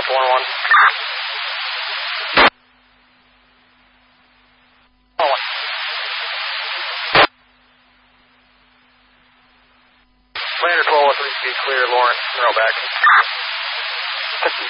Alpha 1-1. Lander 12 with 3 speed clear, Lawrence, Monroe back.